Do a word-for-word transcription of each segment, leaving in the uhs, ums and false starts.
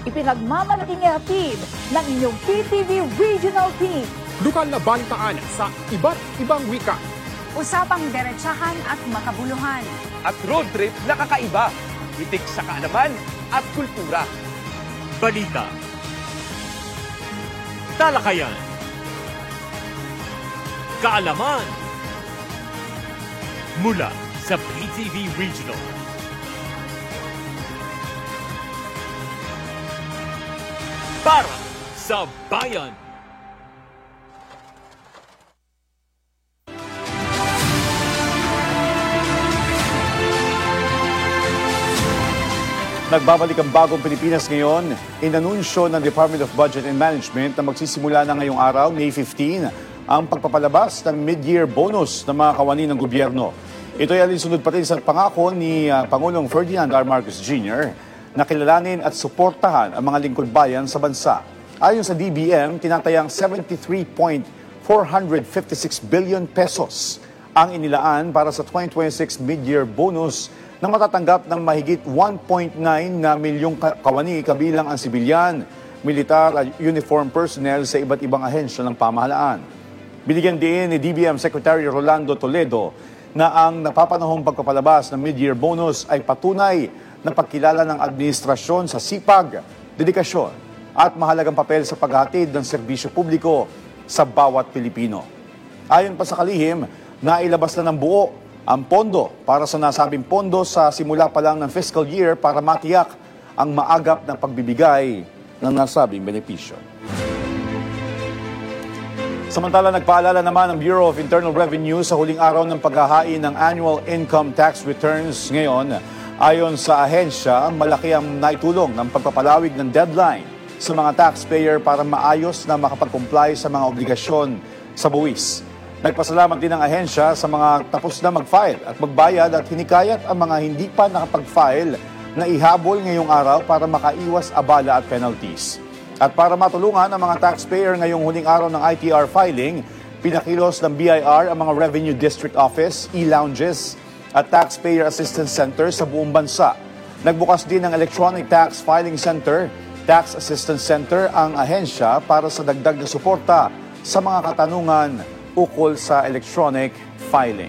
ipinagmamalaking ihatid ng inyong P T V Regional Team. Lokal na balitaan sa iba't ibang wika. Usapang derechahan at makabuluhan. At road trip na kakaiba. Hitik sa kaalaman at kultura. Balita. Talakayan. Kaalaman. Mula sa P T V Regional. Para sa bayan. Nagbabalik ang bagong Pilipinas ngayon. Inanunsyo ng Department of Budget and Management na magsisimula na ngayong araw, May fifteenth, ang pagpapalabas ng mid-year bonus ng mga kawani ng gobyerno. Ito ay alinsunod pa rin sa pangako ni uh, Pangulong Ferdinand R. Marcos Junior na kilalanin at suportahan ang mga lingkod bayan sa bansa. Ayon sa D B M, tinatayang seventy-three point four five six billion pesos ang inilaan para sa twenty twenty-six mid-year bonus na matatanggap ng mahigit one point nine na milyong kawani kabilang ang sibilyan, militar at uniform personnel sa iba't ibang ahensya ng pamahalaan. Binigyan din ni D B M Secretary Rolando Toledo na ang napapanahong pagpapalabas ng mid-year bonus ay patunay na pagkilala ng administrasyon sa sipag, dedikasyon at mahalagang papel sa paghatid ng serbisyo publiko sa bawat Pilipino. Ayon pa sa kalihim, nailabas na ng buo ang pondo para sa nasabing pondo sa simula pa lang ng fiscal year para matiyak ang maagap na pagbibigay ng nasabing benepisyo. Samantala, nagpaalala naman ang Bureau of Internal Revenue sa huling araw ng paghahain ng annual income tax returns ngayon. Ayon sa ahensya, malaki ang naitulong ng pagpapalawig ng deadline sa mga taxpayer para maayos na makapag-comply sa mga obligasyon sa buwis. Nagpasalamat din ang ahensya sa mga tapos na mag-file at magbayad at hinikayat ang mga hindi pa nakapag-file na ihabol ngayong araw para makaiwas abala at penalties. At para matulungan ang mga taxpayer ngayong huling araw ng I T R filing, pinakilos ng B I R ang mga Revenue District Office, e-lounges at Taxpayer Assistance Center sa buong bansa. Nagbukas din ng Electronic Tax Filing Center, Tax Assistance Center ang ahensya para sa dagdag na suporta sa mga katanungan ukol sa electronic filing.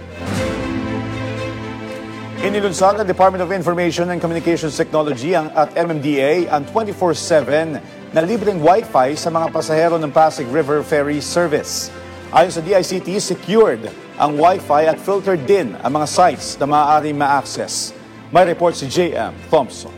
Inilunsad ng Department of Information and Communications Technology ang, at M M D A ang twenty-four seven na libreng Wi-Fi sa mga pasahero ng Pasig River Ferry Service. Ayon sa D I C T, secured ang Wi-Fi at filtered din ang mga sites na maaaring ma-access. May report si J M Thompson.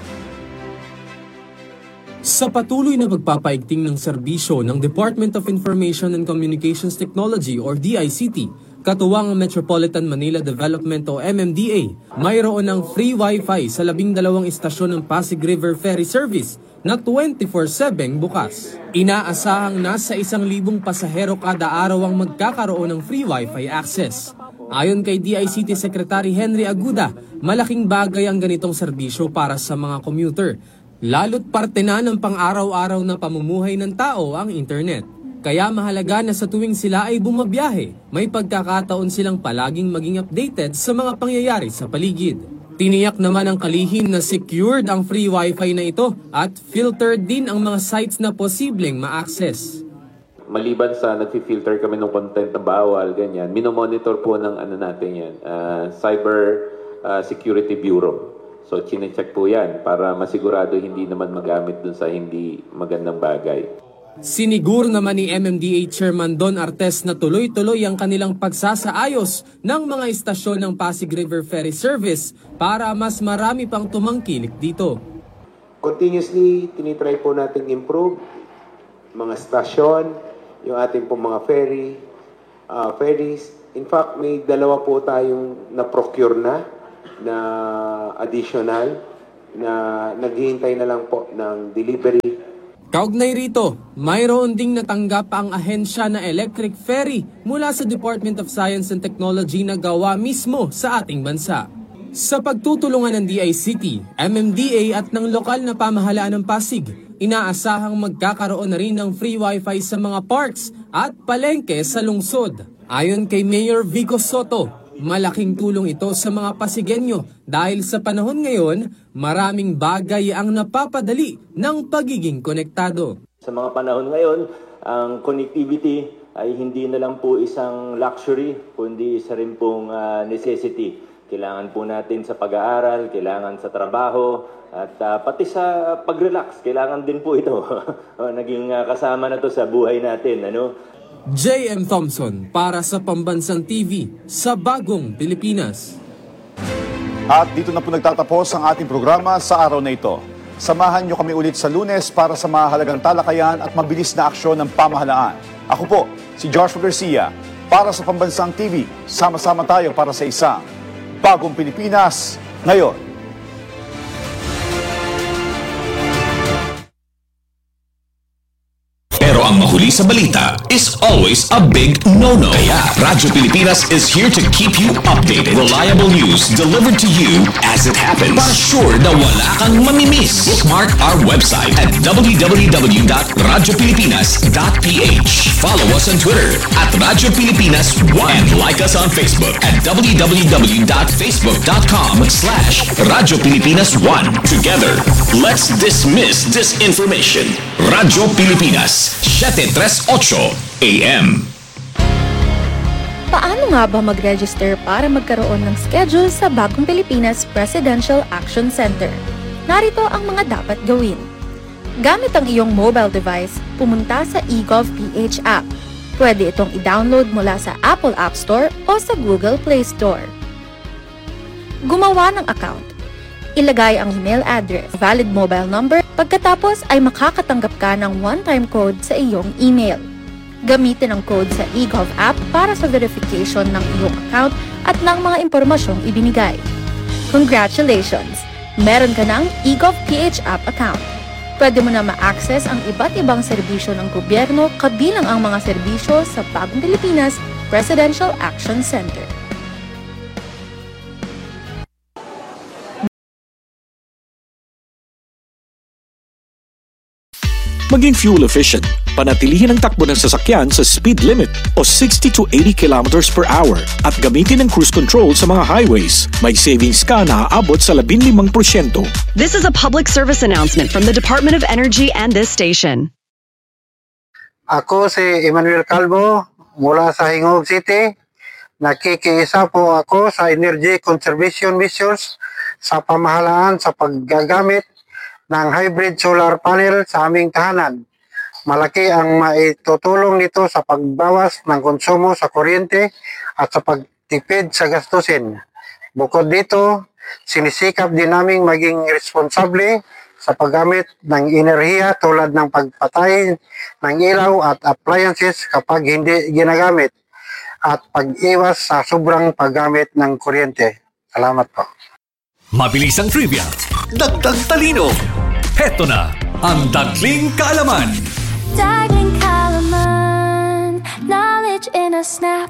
Sa patuloy na pagpapaigting ng serbisyo ng Department of Information and Communications Technology or D I C T, katuwang ang Metropolitan Manila Development o M M D A, mayroon ng free Wi-Fi sa labing dalawang istasyon ng Pasig River Ferry Service na twenty-four seven bukas. Inaasahang nasa isang libong pasahero kada araw ang magkakaroon ng free Wi-Fi access. Ayon kay D I C T Secretary Henry Aguda, malaking bagay ang ganitong serbisyo para sa mga commuter. Lalo't parte na ng pang-araw-araw na pamumuhay ng tao ang internet. Kaya mahalaga na sa tuwing sila ay bumabiyahe, may pagkakataon silang palaging maging updated sa mga pangyayari sa paligid. Tiniyak naman ang kalihim na secured ang free Wi-Fi na ito at filtered din ang mga sites na posibleng ma-access. Maliban sa nag-filter kami ng content na bawal, ganyan, minomonitor po ng ano natin yan, uh, Cyber uh, Security Bureau. So, chinecheck po yan para masigurado hindi naman magamit dun sa hindi magandang bagay. Siniguro naman ni M M D A Chairman Don Artes na tuloy-tuloy ang kanilang pagsasaayos ng mga istasyon ng Pasig River Ferry Service para mas marami pang tumangkilik dito. Continuously, tinitry po natin improve mga stasyon, yung ating po mga ferry, uh, ferries. In fact, may dalawa po tayong na-procure na na additional na naghihintay na lang po ng delivery. Kaugnay rito, mayroon ding natanggap ang ahensya na electric ferry mula sa Department of Science and Technology na gawa mismo sa ating bansa. Sa pagtutulungan ng D I C T, M M D A at ng lokal na pamahalaan ng Pasig, inaasahang magkakaroon na rin ng free Wi-Fi sa mga parks at palengke sa lungsod. Ayon kay Mayor Vico Soto, Malaking tulong ito sa mga Pasigueño dahil sa panahon ngayon, maraming bagay ang napapadali ng pagiging konektado. Sa mga panahon ngayon, ang connectivity ay hindi na lang po isang luxury, kundi isa rin pong uh, necessity. Kailangan po natin sa pag-aaral, kailangan sa trabaho, at uh, pati sa pag-relax, kailangan din po ito. Naging uh, kasama na to sa buhay natin, ano? J M Thompson para sa Pambansang T V sa Bagong Pilipinas. At dito na po nagtatapos ang ating programa sa araw na ito. Samahan niyo kami ulit sa Lunes para sa mahalagang talakayan at mabilis na aksyon ng pamahalaan. Ako po, si Joshua Garcia, para sa Pambansang T V. Sama-sama tayo para sa isang Bagong Pilipinas ngayon. Pero ang mahuli sa balita is always a big no-no. Kaya Radyo Pilipinas is here to keep you updated. Reliable news delivered to you as it happens. Para sure na wala kang mamimiss. Bookmark our website at w w w dot radyo pilipinas dot p h. Follow us on Twitter at Radyo Pilipinas one. And like us on Facebook at w w w dot facebook dot com slash Radyo Pilipinas one. Together, let's dismiss disinformation. Radyo Pilipinas, seven thirty-eight A M. Paano nga ba mag-register para magkaroon ng schedule sa Bagong Pilipinas Presidential Action Center? Narito ang mga dapat gawin. Gamit ang iyong mobile device, pumunta sa eGovPH app. Pwede itong i-download mula sa Apple App Store o sa Google Play Store. Gumawa ng account. Ilagay ang email address, valid mobile number, pagkatapos ay makakatanggap ka ng one-time code sa iyong email. Gamitin ang code sa eGov app para sa verification ng iyong account at ng mga impormasyong ibinigay. Congratulations! Meron ka ng eGovPH app account. Pwede mo na ma-access ang iba't ibang serbisyo ng gobyerno kabilang ang mga serbisyo sa Bagong Pilipinas Presidential Action Center. Maging fuel efficient. Panatilihin ang takbo ng sasakyan sa speed limit o sixty to eighty kilometers per hour at gamitin ang cruise control sa mga highways. May savings ka na aabot sa labinlimang porsyento. This is a public service announcement from the Department of Energy and this station. Ako si Emmanuel Calvo mula sa Hingog City. Nakikiisa po ako sa energy conservation measures sa pamahalaan sa paggagamit ng hybrid solar panel sa aming tahanan. Malaki ang maitutulong nito sa pagbawas ng konsumo sa kuryente at sa pagtipid sa gastusin. Bukod dito, sinisikap din naming maging responsable sa paggamit ng enerhiya tulad ng pagpatay ng ilaw at appliances kapag hindi ginagamit at pag-iwas sa sobrang paggamit ng kuryente. Salamat po. Mabilis ang trivia, dagdag talino. Heto na ang Dagling Kaalaman. Dagling Kaalaman, knowledge in a snap.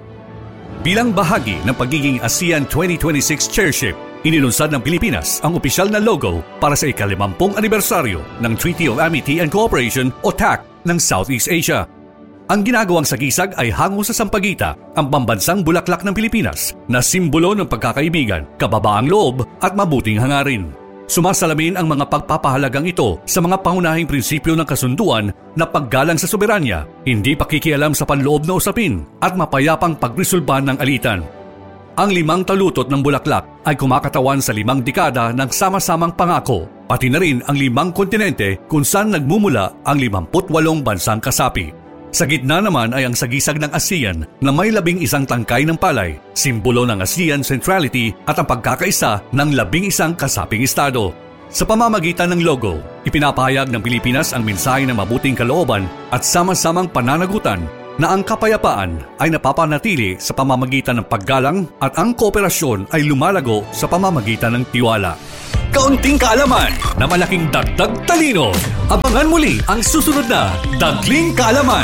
Bilang bahagi ng pagiging ASEAN twenty twenty-six Chairship, inilunsad ng Pilipinas ang opisyal na logo para sa ikalimampung anibersaryo ng Treaty of Amity and Cooperation o T A C ng Southeast Asia. Ang ginagawang sagisag ay hango sa Sampaguita, ang pambansang bulaklak ng Pilipinas na simbolo ng pagkakaibigan, kababaang loob at mabuting hangarin. Sumasalamin ang mga pagpapahalagang ito sa mga pangunahing prinsipyo ng kasunduan na paggalang sa soberanya, hindi pakikialam sa panloob na usapin at mapayapang pagresolban ng alitan. Ang limang talutot ng bulaklak ay kumakatawan sa limang dekada ng sama-samang pangako, pati na rin ang limang kontinente kung saan nagmumula ang limampu't walong bansang kasapi. Sa gitna naman ay ang sagisag ng ASEAN na may labing isang tangkay ng palay, simbolo ng ASEAN centrality at ang pagkakaisa ng labing isang kasaping estado. Sa pamamagitan ng logo, ipinapahayag ng Pilipinas ang mensahe ng mabuting kalooban at sama-samang pananagutan na ang kapayapaan ay napapanatili sa pamamagitan ng paggalang at ang kooperasyon ay lumalago sa pamamagitan ng tiwala. Kaunting kaalaman na malaking dagdag talino. Abangan muli ang susunod na Dagling Kaalaman.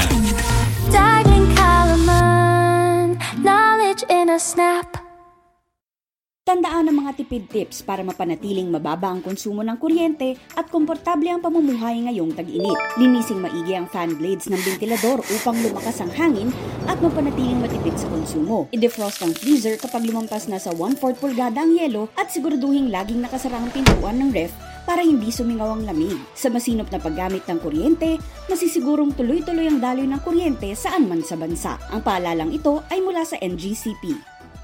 Dagling Kaalaman, knowledge in a snap. Tandaan ang mga tipid tips para mapanatiling mababa ang konsumo ng kuryente at komportable ang pamumuhay ngayong tag-init. Linising maigi ang fan blades ng ventilador upang lumakas ang hangin at mapanatiling matipid sa konsumo. I-defrost ang freezer kapag lumampas na sa one-fourth pulgada ang yelo at siguraduhin laging nakasara ang pintuan ng ref para hindi sumingaw ang lamig. Sa masinop na paggamit ng kuryente, masisigurong tuloy-tuloy ang daloy ng kuryente saan man sa bansa. Ang paalalang ito ay mula sa N G C P.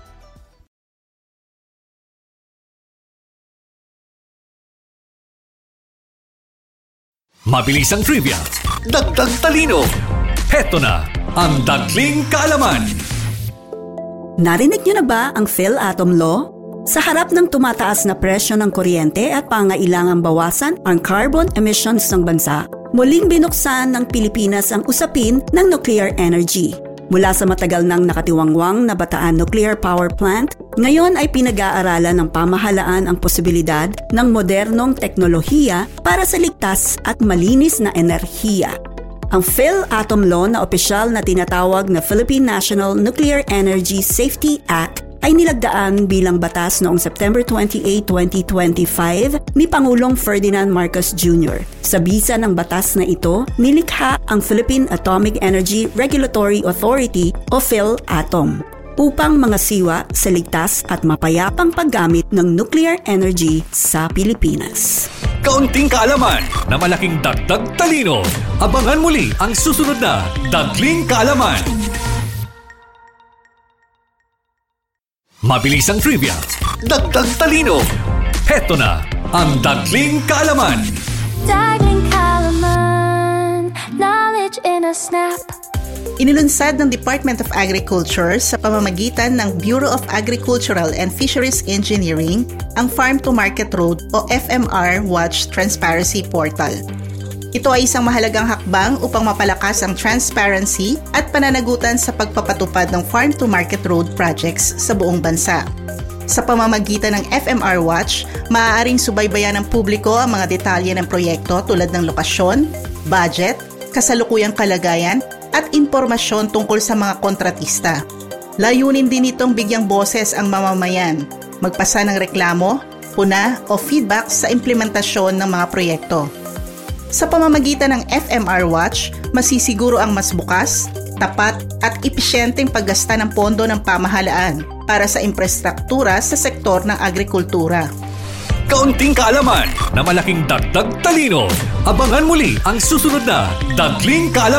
Mabilis ang trivia, dagdag talino. Heto na ang Dagling Kaalaman. Narinig niyo na ba ang PhilAtom Law? Sa harap ng tumataas na presyo ng kuryente at pangailangang bawasan ang carbon emissions ng bansa, muling binuksan ng Pilipinas ang usapin ng nuclear energy. Mula sa matagal nang nakatiwangwang na Bataan Nuclear Power Plant, ngayon ay pinag-aaralan ng pamahalaan ang posibilidad ng modernong teknolohiya para sa ligtas at malinis na enerhiya. Ang PhilAtom Law na opisyal na tinatawag na Philippine National Nuclear Energy Safety Act ay nilagdaan bilang batas noong September twenty-eighth, twenty twenty-five ni Pangulong Ferdinand Marcos Junior Sa bisa ng batas na ito, nilikha ang Philippine Atomic Energy Regulatory Authority o PhilAtom upang mangasiwa sa ligtas at mapayapang paggamit ng nuclear energy sa Pilipinas. Kaunting kaalaman na malaking dagdag talino. Abangan muli ang susunod na Dagling Kaalaman. Mabilis ang trivia, dagdag talino. Heto na ang Dagling Kaalaman. Dagling Kaalaman, knowledge in a snap. Inilunsad ng Department of Agriculture sa pamamagitan ng Bureau of Agricultural and Fisheries Engineering ang Farm to Market Road o F M R Watch Transparency Portal. Ito ay isang mahalagang hakbang upang mapalakas ang transparency at pananagutan sa pagpapatupad ng Farm to Market Road projects sa buong bansa. Sa pamamagitan ng F M R Watch, maaaring subaybayan ng publiko ang mga detalye ng proyekto tulad ng lokasyon, budget, kasalukuyang kalagayan, at impormasyon tungkol sa mga kontratista. Layunin din itong bigyang boses ang mamamayan, magpasa ng reklamo, puna o feedback sa implementasyon ng mga proyekto. Sa pamamagitan ng F M R Watch, masisiguro ang mas bukas, tapat at episyenteng paggasta ng pondo ng pamahalaan para sa infrastruktura sa sektor ng agrikultura. Kaunting kaalaman na malaking dagdag talino. Abangan muli ang susunod na Dagling Kaalaman.